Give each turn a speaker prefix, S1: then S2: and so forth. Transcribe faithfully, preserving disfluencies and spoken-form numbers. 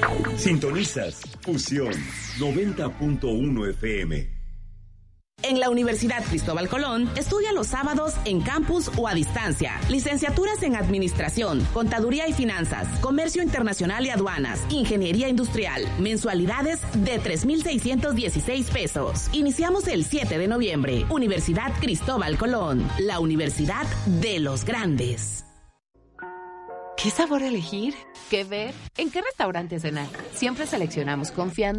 S1: Sintonizas Fusión noventa punto uno F M.
S2: En la Universidad Cristóbal Colón, estudia los sábados en campus o a distancia. Licenciaturas en Administración, Contaduría y Finanzas, Comercio Internacional y Aduanas, Ingeniería Industrial. Mensualidades de tres mil seiscientos dieciséis pesos. Iniciamos el siete de noviembre. Universidad Cristóbal Colón, la universidad de los grandes.
S3: ¿Qué sabor elegir? ¿Qué ver? ¿En qué restaurante cenar? Siempre seleccionamos confiando